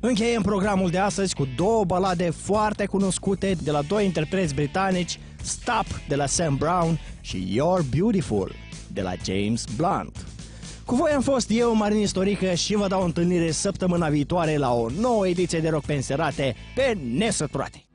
Încheiem programul de astăzi cu două balade foarte cunoscute de la doi interpreți britanici, Stop de la Sam Brown și You're Beautiful de la James Blunt. Cu voi am fost eu, Marin Istorică, și vă dau întâlnire săptămâna viitoare la o nouă ediție de Rock pe Înserate pe nesăturate.